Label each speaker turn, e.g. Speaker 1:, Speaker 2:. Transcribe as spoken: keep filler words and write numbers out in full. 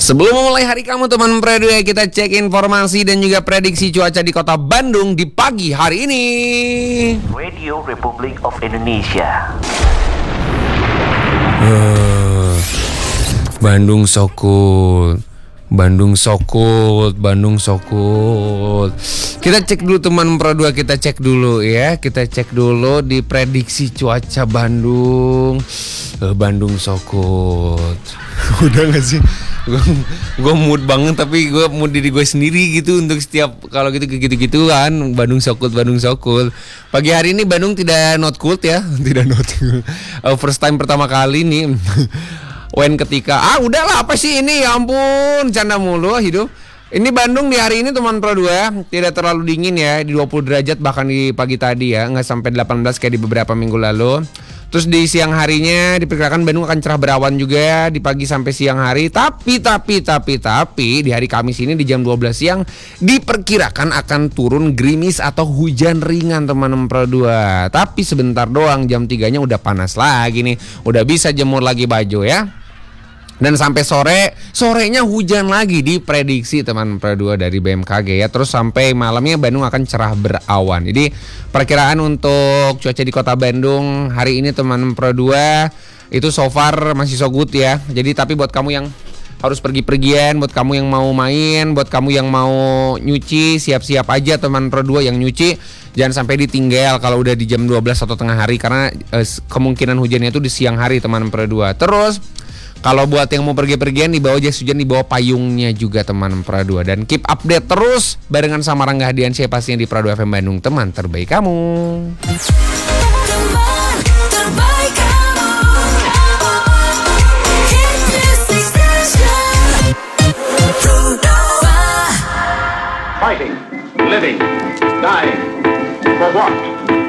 Speaker 1: Sebelum memulai hari kamu teman Predu ya, kita cek informasi dan juga prediksi cuaca di kota Bandung di pagi hari ini.
Speaker 2: Radio Republic of Indonesia.
Speaker 1: Uh, Bandung sokul, Bandung sokul, Bandung sokul. Kita cek dulu teman Predu, kita cek dulu ya, kita cek dulu di prediksi cuaca Bandung. Uh, Bandung sokul. Udah gak sih? Gue gue mood banget, tapi gue mood diri gue sendiri gitu untuk setiap kalau gitu gitu kan. Bandung sokul, Bandung sokul. Pagi hari ini Bandung tidak not cool ya, tidak not cool. Uh, first time pertama kali nih. Wen ketika ah udahlah apa sih ini, ya ampun canda mulu hidup. Ini Bandung di hari ini teman Pro dua tidak terlalu dingin ya, di dua puluh derajat bahkan di pagi tadi ya, nggak sampai delapan belas kayak di beberapa minggu lalu. Terus di siang harinya diperkirakan Bandung akan cerah berawan juga ya, di pagi sampai siang hari. Tapi tapi tapi tapi di hari Kamis ini di jam dua belas siang diperkirakan akan turun gerimis atau hujan ringan teman Pro dua. Tapi sebentar doang, jam tiga-nya udah panas lagi nih, udah bisa jemur lagi baju ya. Dan sampai sore, sorenya hujan lagi diprediksi teman Pro dua dari B M K G ya. Terus sampai malamnya Bandung akan cerah berawan. Jadi perkiraan untuk cuaca di kota Bandung hari ini teman Pro dua itu so far masih so good ya. Jadi tapi buat kamu yang harus pergi-pergian, buat kamu yang mau main, buat kamu yang mau nyuci, siap-siap aja teman Pro dua yang nyuci. Jangan sampai ditinggal kalau udah di jam dua belas atau tengah hari, karena eh, kemungkinan hujannya itu di siang hari teman Pro dua. Terus kalau buat yang mau pergi-pergian, di bawah jas hujan, di bawah payungnya juga teman Pro dua. Dan keep update terus barengan sama Rangga Hadiansyah pastinya di Pro dua F M Bandung, teman terbaik kamu. Teman terbaik kamu. Hit music station. Pro dua.
Speaker 3: Fighting, living, dying. For what?